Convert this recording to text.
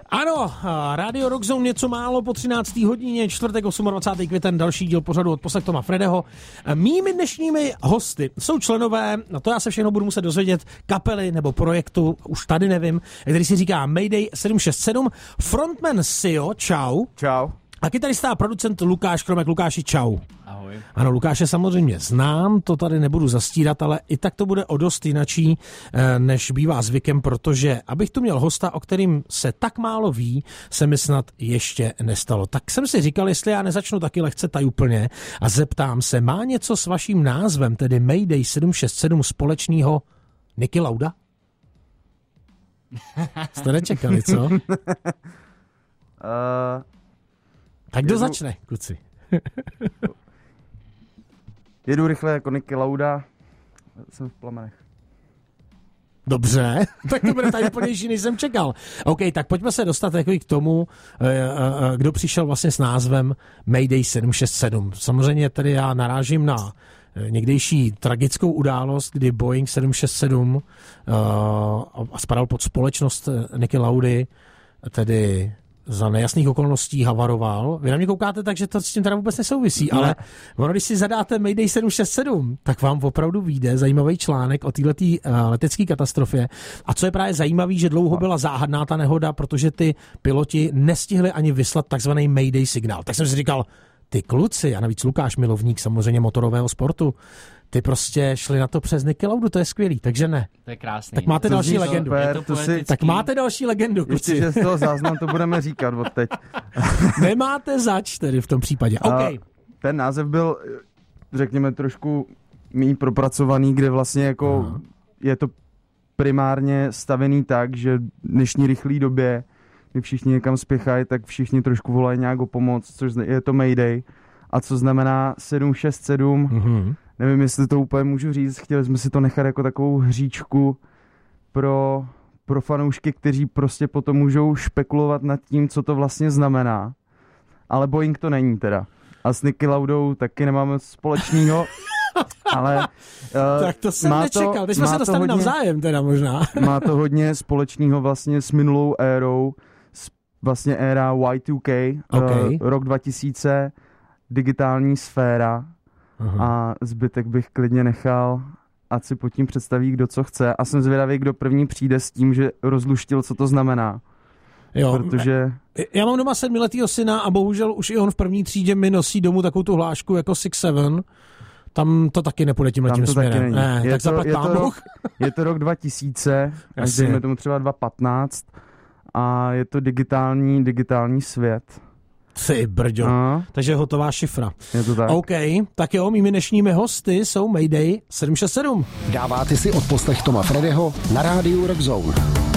Ano, Radio Rock Zone něco málo po 13. hodině, čtvrtek 28. květen, další díl pořadu od Poslech Toma Fredeho. Mými dnešními hosty jsou členové, na to já se všechno budu muset dozvědět, kapely nebo projektu, už tady nevím, který si říká Mayday 767, frontman Sio, čau. Čau. A kytarista a producent Lukáš Kromek. Lukáši, čau. Ahoj. Ano, Lukáše samozřejmě znám, to tady nebudu zastírat, ale i tak to bude o dost jinačí, než bývá zvykem, protože abych tu měl hosta, o kterým se tak málo ví, se mi snad ještě nestalo. Tak jsem si říkal, jestli já nezačnu taky lehce tajuplně a zeptám se, má něco s vaším názvem, tedy Mayday 767 společného Niki Lauda? Jste nečekali, co? Tak kdo začne, kluci? Jedu rychle jako Niki Lauda. Jsem v plamenech. Dobře, tak to bude tady plnější, než jsem čekal. OK, tak pojďme se dostat k tomu, kdo přišel vlastně s názvem Mayday 767. Samozřejmě tady já narážím na někdejší tragickou událost, kdy Boeing 767 spadal pod společnost Niki Laudy, tedy za nejasných okolností havaroval. Vy na mě koukáte tak, že to s tím teda vůbec nesouvisí, ale ono, když si zadáte Mayday 767, tak vám opravdu vyjde zajímavý článek o této letecké katastrofě. A co je právě zajímavý, že dlouho byla záhadná ta nehoda, protože ty piloti nestihli ani vyslat takzvaný Mayday signál. Tak jsem si říkal, ty kluci, a navíc Lukáš, milovník samozřejmě motorového sportu, ty prostě šli na to přes Niki Laudu, to je skvělý, takže ne. To je krásný. Tak máte další legendu. Tak máte další legendu, kluci. Ještě, že z toho záznam to budeme říkat od teď. Nemáte zač tedy v tom případě. OK. Ten název byl, řekněme, trošku méně propracovaný, kde vlastně jako je to primárně stavený tak, že v dnešní rychlé době, kdy všichni někam spěchají, tak všichni trošku volají nějak o pomoc, což je to Mayday. A co znamená 767, nevím, jestli to úplně můžu říct, chtěli jsme si to nechat jako takovou hříčku pro fanoušky, kteří prostě potom můžou špekulovat nad tím, co to vlastně znamená. Ale Boeing to není teda. A s Niki Laudou taky nemáme společného. Ale tak to jsem nečekal, teď jsme se dostali navzájem teda možná. Má to hodně společného vlastně s minulou érou, vlastně éra Y2K, rok 2000, digitální sféra. A zbytek bych klidně nechal, ať si pod tím představí, kdo co chce. A jsem zvědavý, kdo první přijde s tím, že rozluštil, co to znamená. Jo, protože... Já mám doma 7letýho syna a bohužel už i on v první třídě mi nosí domů takovou tu hlášku jako 6-7. Tam to taky nepůjde tímhletím směrem. Ne, tak zaplať pán Bůh. Je to rok 2000, až dejme tomu třeba 2015 a je to digitální svět. Ty brďo. Takže hotová šifra. Je to tak. OK, tak jo, mými dnešními hosty jsou Mayday 767. Dáváte si odposlech Toma Fredeho na rádiu Rock Zone.